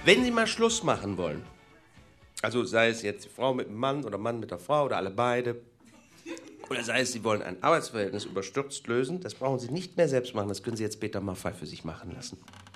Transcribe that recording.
Wenn Sie mal Schluss machen wollen, also sei es jetzt die Frau mit dem Mann oder Mann mit der Frau oder alle beide, oder sei es, Sie wollen ein Arbeitsverhältnis überstürzt lösen, das brauchen Sie nicht mehr selbst machen, das können Sie jetzt Peter Maffay für sich machen lassen.